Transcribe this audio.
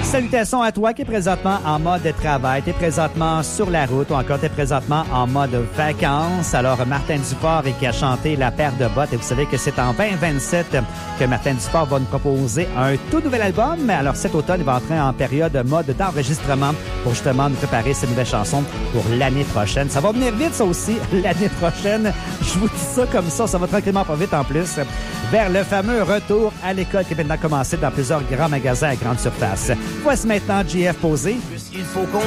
Salutations à toi qui est présentement en mode travail, tu es présentement sur la route ou encore tu es présentement en mode vacances. Alors, Martin Dufort qui a chanté La paire de bottes et vous savez que c'est en 2027 que Martin Dufort va nous proposer un tout nouvel album. Alors, cet automne, il va entrer en période mode d'enregistrement pour justement nous préparer ces nouvelles chansons pour l'année prochaine. Ça va venir vite, ça aussi, l'année prochaine. Je vous dis ça comme ça va tranquillement pas vite en plus. Vers le fameux retour à l'école qui est maintenant commencé dans plusieurs grands magasins à grande surface. Voici maintenant JF Posé. Puisqu'il faut qu'on